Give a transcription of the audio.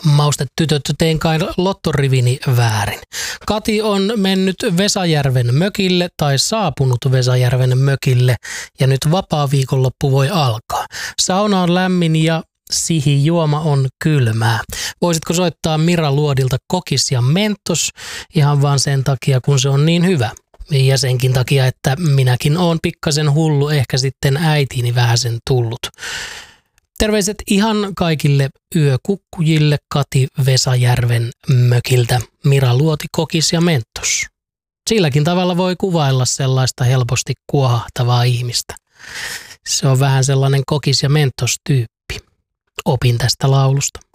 Maustetytöt, tein kai lottorivini väärin. Kati on mennyt Vesajärven mökille tai saapunut Vesajärven mökille ja nyt vapaa viikonloppu voi alkaa. Sauna on lämmin ja sihijuoma on kylmää. Voisitko soittaa Mira Luodilta Kokis ja Mentos ihan vaan sen takia, kun se on niin hyvä. Ja senkin takia, että minäkin oon pikkasen hullu, ehkä sitten äitiini vähäsen tullut. Terveiset ihan kaikille yökukkujille Kati Vesajärven mökiltä. Mira Luoti, Kokis ja Mentos. Silläkin tavalla voi kuvailla sellaista helposti kuohahtavaa ihmistä. Se on vähän sellainen Kokis ja Mentos -tyyppi. Opin tästä laulusta.